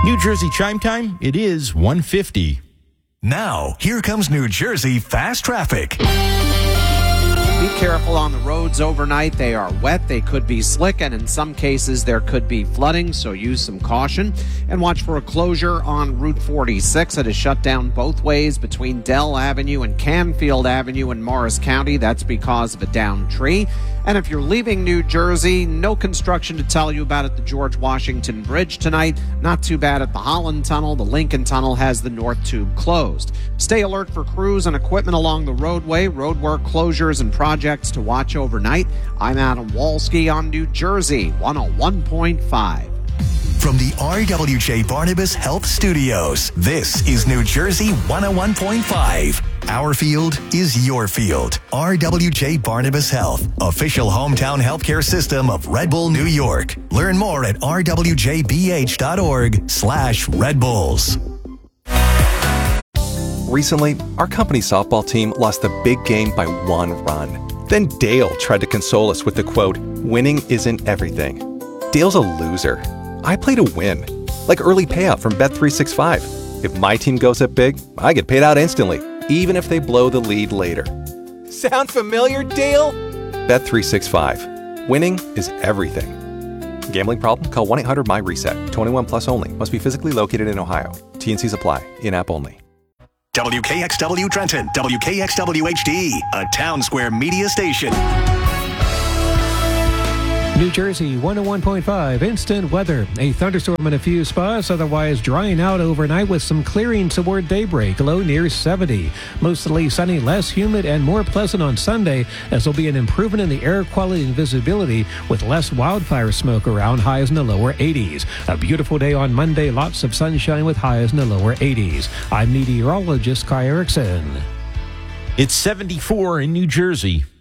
New Jersey chime time, it is 1:50. Now, here comes New Jersey Fast Traffic. Be careful on the roads overnight. They are wet, they could be slick, and in some cases there could be flooding, so use some caution. And watch for a closure on Route 46. It is shut down both ways between Dell Avenue and Canfield Avenue in Morris County. That's because of a downed tree. And if you're leaving New Jersey, no construction to tell you about at the George Washington Bridge tonight. Not too bad at the Holland Tunnel. The Lincoln Tunnel has the North Tube closed. Stay alert for crews and equipment along the roadway, roadwork closures and projects to watch overnight. I'm Adam Walski on New Jersey 101.5. From the RWJ Barnabas Health Studios, this is New Jersey 101.5. Our field is your field. RWJ Barnabas Health, official hometown healthcare system of Red Bull, New York. Learn more at rwjbh.org/Red Bulls. Recently, our company softball team lost the big game by 1 run. Then Dale tried to console us with the quote, "Winning isn't everything." Dale's a loser. I play to win, like early payout from Bet365. If my team goes up big, I get paid out instantly, even if they blow the lead later. Sound familiar, Dale? Bet365. Winning is everything. Gambling problem? Call 1-800-MY-RESET. 21 plus only. Must be physically located in Ohio. T&Cs apply. In-app only. WKXW Trenton, WKXW HD, a Town Square media station. New Jersey 101.5 instant weather. A thunderstorm in a few spots, otherwise drying out overnight with some clearing toward daybreak, low near 70. Mostly sunny, less humid, and more pleasant on Sunday, as there'll be an improvement in the air quality and visibility with less wildfire smoke around, highs in the lower 80s. A beautiful day on Monday, lots of sunshine with highs in the lower 80s. I'm meteorologist Kai Erickson. It's 74 in New Jersey.